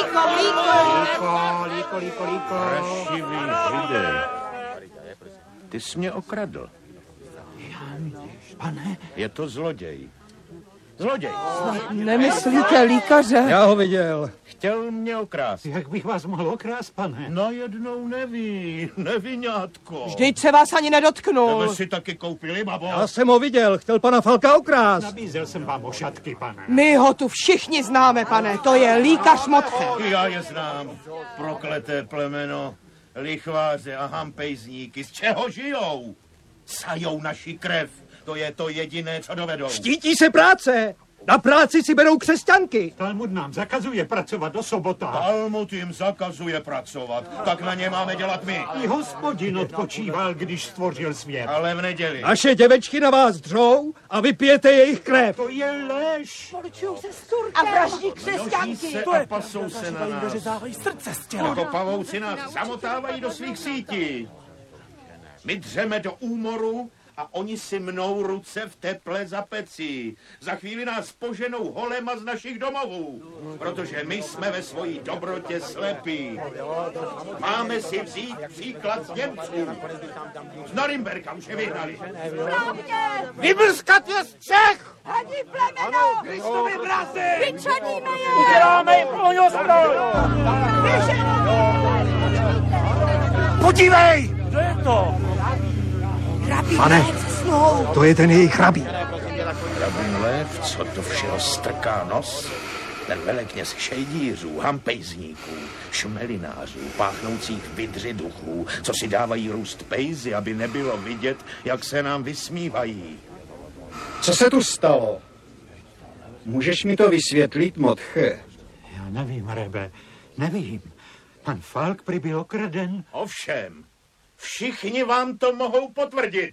Líko. Prašivý Žide. Ty jsi mě okradl. Pane? Je to zloděj. Zloděj. Nemyslíte líkaře? Já ho viděl. Chtěl mě okrást. Jak bych vás mohl okrást, pane? Najednou neví, neviňátko. Vždyť se vás ani nedotknul. Tebe si taky koupili, babo. Já jsem ho viděl, chtěl pana Falka okrást. Nabízel jsem vám ošatky, pane. My ho tu všichni známe, pane. To je líkař Motche. Já je znám. Prokleté plemeno, lichváře a hampejzníky. Z čeho žijou? Sajou naši krev. To je to jediné, co dovedou. Štítí se práce. Na práci si berou křesťanky. Talmud nám zakazuje pracovat do sobota. Talmud jim zakazuje pracovat. Tak na ně máme dělat my. I Hospodin odpočíval, když stvořil svět. Ale v neděli. Naše děvečky na vás dřou a vy pijete jejich krev. To je lež. A vraždí křesťanky. Noží se a pasou se na nás. Jako pavouci nás zamotávají do svých sítí. My dřeme do úmoru a oni si mnou ruce v teple za pecí. Za chvíli nás poženou holema z našich domovů, protože my jsme ve svojí dobrotě slepí. Máme si vzít příklad z Němců. Z Norimberka už je vyhnali. Vybrskat je z Čech! Hadi plemeno! Kristovi brazy! Vyčaníme je! Uděláme jim ohňostroj! Podívej! Co je to? Pane, to je ten jejich rabí. Rabín Lev, co to všeho strká nos? Ten velekněz šejdířů, hampejzníků, šmelinářů, páchnoucích vydři duchů, co si dávají růst pejzy, aby nebylo vidět, jak se nám vysmívají. Co se tu stalo? Můžeš mi to vysvětlit, Motche? Já nevím, Rebe, nevím. Pan Falk prý byl okraden. Ovšem, všichni vám to mohou potvrdit.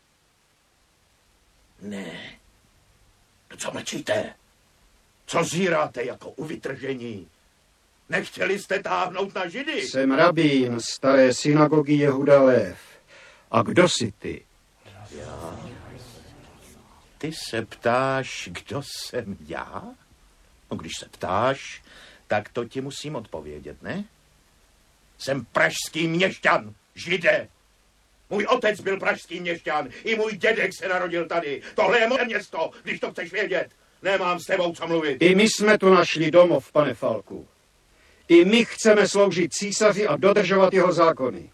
Ne. No co mlčíte? Co zíráte jako u vytržení? Nechtěli jste táhnout na Židy? Jsem rabín staré synagogy Jehuda Lev. A kdo jsi ty? Ty se ptáš, kdo jsem já? No, když se ptáš, tak to ti musím odpovědět, ne? Jsem pražský měšťan, Žide. Můj otec byl pražský měšťan, i můj dědek se narodil tady. Tohle je moje město, když to chceš vědět. Nemám s tebou co mluvit. I my jsme tu našli domov, pane Falku. I my chceme sloužit císaři a dodržovat jeho zákony.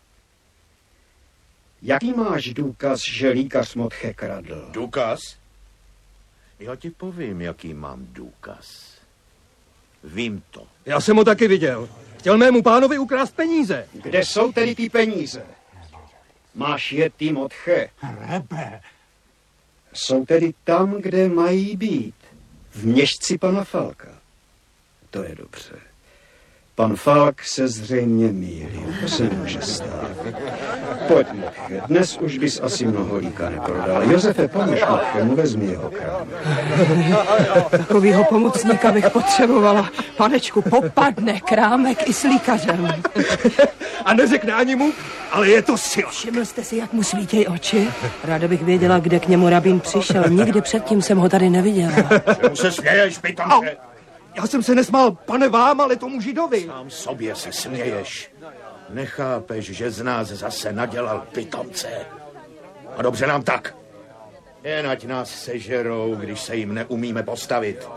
Jaký máš důkaz, že líkař Motche kradl? Důkaz? Já ti povím, jaký mám důkaz. Vím to. Já jsem ho taky viděl. Chtěl mému pánovi ukrást peníze. Kde jsou tedy ty peníze? Máš je ty, Motche? Rebe. Jsou tedy tam, kde mají být. V měšci pana Falka. To je dobře. Pan Falk se zřejmě mýlil. To se může stát. Pojď, Motche. Dnes už bys asi mnoho líka neprodal. Josefe, pomož Motchemu, vezmi jeho krám. Takovýho pomocníka bych potřebovala. Panečku, popadne krámek i s líkařem. A neřekne ani mu, ale je to sila. Všiml jste si, jak mu svítějí oči? Ráda bych věděla, kde k němu rabín přišel. Nikdy předtím jsem ho tady neviděla. Čemu se směješ, pitomče? Já jsem se nesmál, pane, vám, ale tomu Židovi. Sám sobě se směješ. Nechápeš, že z nás zase nadělal pitomce. A dobře nám tak. Jen ať nás sežerou, když se jim neumíme postavit.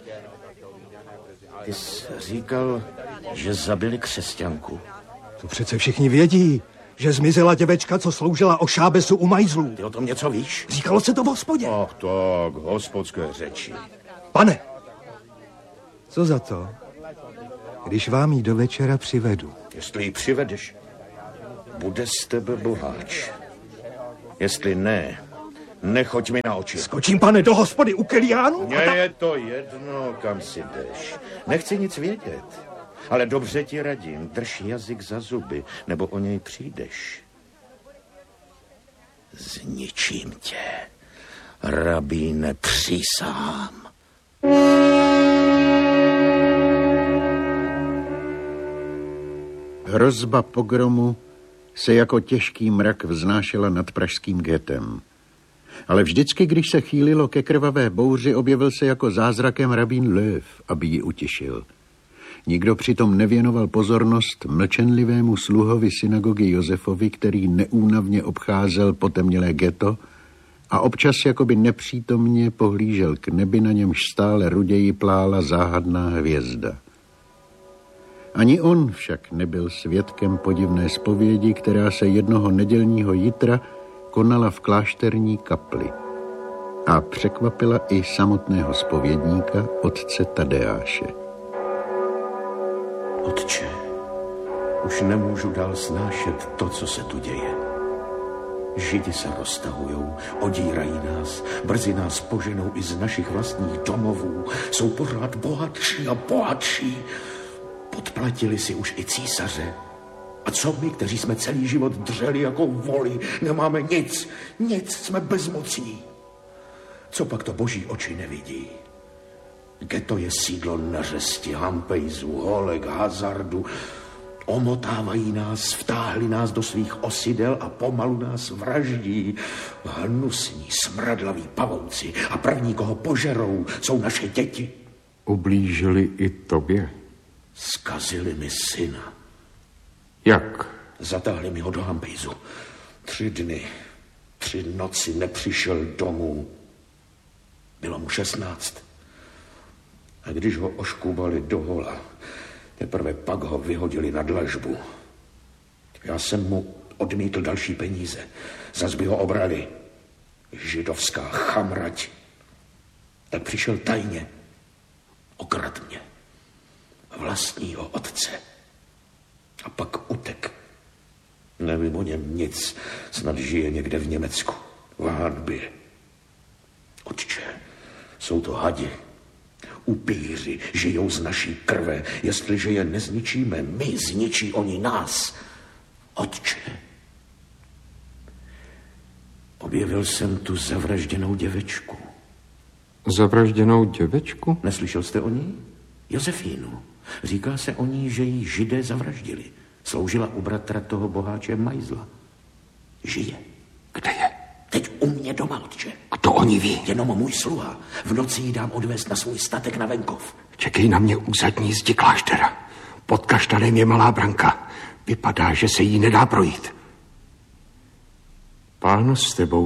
Ty jsi říkal, že zabili křesťanku. To přece všichni vědí, že zmizela děvečka, co sloužila o šábesu u majzlů. Ty o tom něco víš? Říkalo se to v hospodě. Ach tak, hospodské řeči. Pane, co za to, když vám ji do večera přivedu? Jestli ji přivedeš, bude z tebe boháč. Jestli ne, nechoď mi na oči. Skočím, pane, do hospody u Keliánu? Mně je to jedno, kam si jdeš. Nechci nic vědět, ale dobře ti radím, drž jazyk za zuby, nebo o něj přijdeš. Zničím tě, rabíne, přísahám. Hrozba pogromu se jako těžký mrak vznášela nad pražským ghettem. Ale vždycky, když se chýlilo ke krvavé bouři, objevil se jako zázrakem rabín Lev, aby ji utišil. Nikdo přitom nevěnoval pozornost mlčenlivému sluhovi synagogy Josefovi, který neúnavně obcházel potemnělé ghetto a občas jakoby nepřítomně pohlížel k nebi, na němž stále ruději plála záhadná hvězda. Ani on však nebyl svědkem podivné zpovědi, která se jednoho nedělního jitra konala v klášterní kapli a překvapila i samotného zpovědníka, otce Tadeáše. Otče, už nemůžu dál snášet to, co se tu děje. Židi se roztahujou, odírají nás, brzy nás poženou i z našich vlastních domovů, jsou pořád bohatší a bohatší. Podplatili si už i císaře. A co my, kteří jsme celý život dřeli jako voli, nemáme nic, jsme bezmocní. Co pak to boží oči nevidí? Ghetto je sídlo neřesti, hampejzů, holek, hazardu. Omotávají nás, vtáhli nás do svých osidel a pomalu nás vraždí. Hnusní, smradlaví pavouci a první, koho požerou, jsou naše děti. Ublížili i tobě? Zkazili mi syna. Jak? Zatáhli mi ho do hampejzu. 3 dny, 3 noci nepřišel domů. Bylo mu 16. A když ho oškubali do hola, teprve pak ho vyhodili na dlažbu. Já jsem mu odmítl další peníze. Zas by ho obrali. Židovská chamrať. Tak přišel tajně. Okradl mě. Vlastního otce. A pak utek. Nevím o něm nic. Snad žije někde v Německu. V hanbě. Otče, jsou to hadi. Upíři žijou z naší krve. Jestliže je nezničíme, my zničí oni nás. Otče. Objevil jsem tu zavražděnou děvečku. Zavražděnou děvečku? Neslyšel jste o ní? Josefínu. Říká se o ní, že ji Židé zavraždili. Sloužila u bratra toho boháče Majzla. Žije. Kde je? Teď u mě doma, otče. Kdo o ní ví? Jenom můj sluha. V noci ji dám odvést na svůj statek na venkov. Čekej na mě u zadní zdi kláštera. Pod kaštanem je malá branka. Vypadá, že se jí nedá projít. Pán s tebou,